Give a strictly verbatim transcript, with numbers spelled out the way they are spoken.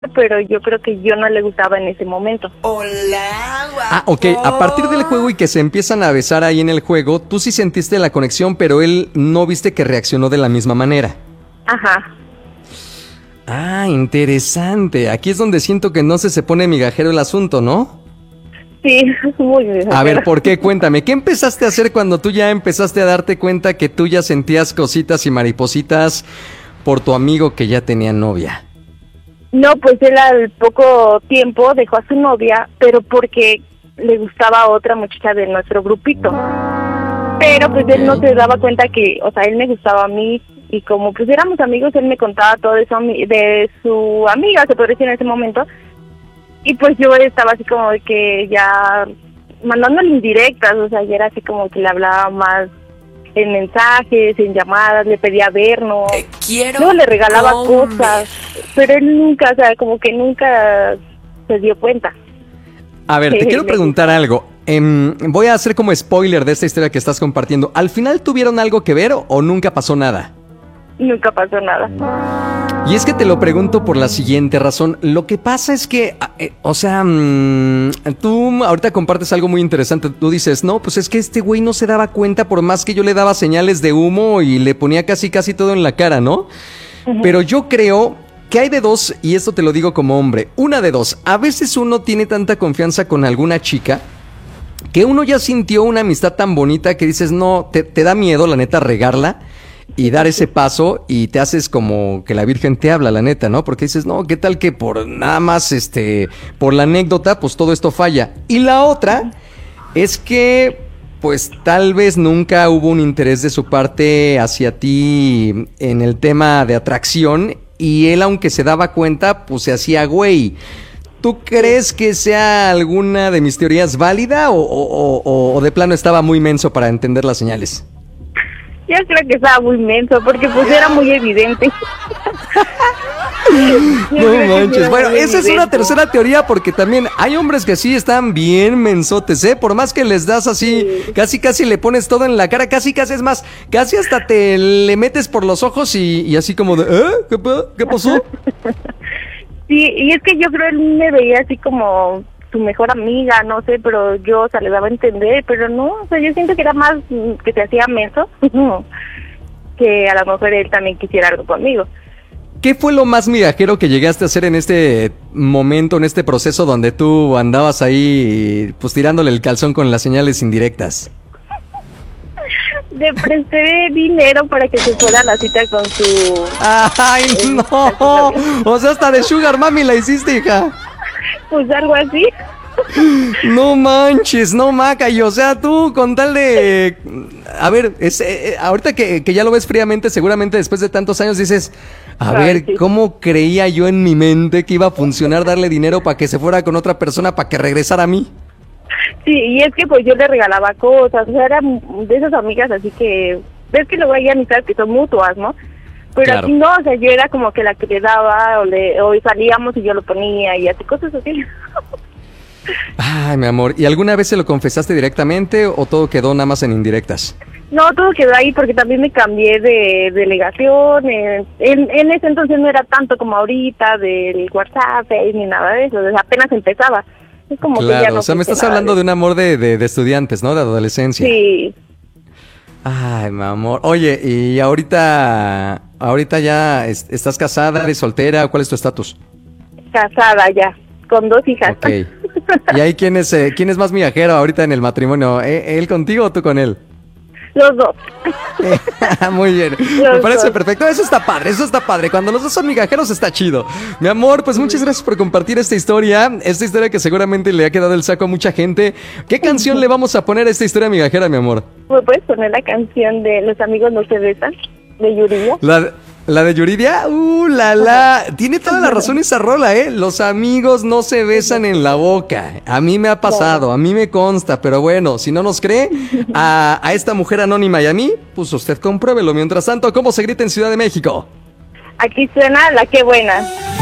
pero yo creo que yo no le gustaba en ese momento. Hola, guapo. Ah, ok, a partir del juego y que se empiezan a besar ahí en el juego, tú sí sentiste la conexión, pero él no viste que reaccionó de la misma manera. Ajá. Ah, interesante. Aquí es donde siento que no se se pone migajero el asunto, ¿no? Sí, muy bien. A ver, ¿por qué? Cuéntame, ¿qué empezaste a hacer cuando tú ya empezaste a darte cuenta que tú ya sentías cositas y maripositas por tu amigo que ya tenía novia? No, pues él al poco tiempo dejó a su novia, pero porque le gustaba a otra muchacha de nuestro grupito. Pero pues él no se daba cuenta que, o sea, él me gustaba a mí, y como pues éramos amigos, él me contaba todo de su, ami- de su amiga, se podría decir en ese momento, y pues yo estaba así como de que ya mandándole indirectas, o sea, ya era así como que le hablaba más en mensajes, en llamadas, le pedía vernos, Te quiero. luego le regalaba comer. cosas, pero él nunca, o sea, como que nunca se dio cuenta. A ver, te Sí, quiero me preguntar algo. Em, voy a hacer como spoiler de esta historia que estás compartiendo. ¿Al final tuvieron algo que ver o nunca pasó nada? Nunca pasó nada. Y es que te lo pregunto por la siguiente razón. Lo que pasa es que, ah, eh, o sea, mm, tú ahorita compartes algo muy interesante. Tú dices, no, pues es que este güey no se daba cuenta por más que yo le daba señales de humo y le ponía casi casi todo en la cara, ¿no? Pero yo creo que hay de dos, y esto te lo digo como hombre, una de dos. A veces uno tiene tanta confianza con alguna chica que uno ya sintió una amistad tan bonita que dices, no, te, te da miedo, la neta, regarla y dar ese paso y te haces como que la Virgen te habla, la neta, ¿no? Porque dices, no, ¿qué tal que por nada más, este, por la anécdota, pues todo esto falla? Y la otra es que, pues tal vez nunca hubo un interés de su parte hacia ti en el tema de atracción y él, aunque se daba cuenta, pues se hacía güey. ¿Tú crees que sea alguna de mis teorías válida o, o- o- o de plano estaba muy menso para entender las señales? Yo creo que estaba muy menso, porque pues era muy evidente. Yo creo No que sí manches. era Bueno, muy esa es una evidente. tercera teoría porque también hay hombres que sí están bien mensotes, ¿eh? Por más que les das así, Sí. casi casi le pones todo en la cara, casi casi es más, casi hasta te le metes por los ojos y, y así como de, ¿eh? ¿Qué, pa- qué pasó? Sí, y es que yo creo él me veía así como su mejor amiga, no sé, pero yo, o sea, le daba a entender, pero no, o sea, yo siento que era más mm, que se hacía menso, que a lo mejor él también quisiera algo conmigo. ¿Qué fue lo más migajero que llegaste a hacer en este momento, en este proceso donde tú andabas ahí, pues tirándole el calzón con las señales indirectas? Le presté dinero para que se fuera a la cita con su... ¡Ay, no! O sea, hasta de Sugar Mami la hiciste, hija. Pues algo así. No manches, no maca, y o sea, tú con tal de... A ver, es, eh, eh, ahorita que, que ya lo ves fríamente, seguramente después de tantos años dices, a Ay, ver, sí. ¿cómo creía yo en mi mente que iba a funcionar darle dinero para que se fuera con otra persona para que regresara a mí? Sí, y es que pues yo le regalaba cosas, o sea, eran de esas amigas así que... Ves que luego hay amistades que son mutuas, ¿no? Pero Claro. aquí no, o sea, yo era como que la que le daba, o, le, o salíamos y yo lo ponía y así, cosas así. Ay, mi amor, ¿y alguna vez se lo confesaste directamente o todo quedó nada más en indirectas? No, todo quedó ahí porque también me cambié de delegación. En, en, en ese entonces no era tanto como ahorita del WhatsApp eh, ni nada de eso. O sea, apenas empezaba. Es como que ya Claro, no o sea, me estás funcionaba hablando de un amor de, de, de estudiantes, ¿no? De adolescencia. Sí, Ay, mi amor. Oye, ¿y ahorita, ahorita ya es- estás casada, eres soltera? ¿Cuál es tu estatus? casada ya, con dos hijas. Ok. ¿Y ahí quién es, eh, quién es más migajero ahorita en el matrimonio? ¿Eh, ¿Él contigo o tú con él? Los dos. Muy bien, me parece perfecto. Eso está padre, eso está padre. Cuando los dos son migajeros está chido. Mi amor, pues muchas gracias por compartir esta historia. Esta historia que seguramente le ha quedado el saco a mucha gente. ¿Qué canción le vamos a poner a esta historia migajera, mi amor? ¿Me puedes poner la canción de Los amigos no se besan? De Yuridia. La, la de Yuridia, uh, la la. Tiene toda la razón esa rola, ¿eh? Los amigos no se besan en la boca. A mí me ha pasado, a mí me consta, pero bueno, si no nos cree, a, a esta mujer anónima y a mí, pues usted compruébelo. Mientras tanto, ¿cómo se grita en Ciudad de México? Aquí suena La Qué Buena.